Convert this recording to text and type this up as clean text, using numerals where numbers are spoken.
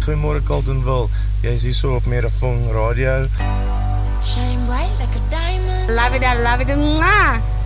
Goeiemôre Carletonville. Jy is hier so op Megafon Radio. Shine bright like a diamond. Love it, mwah.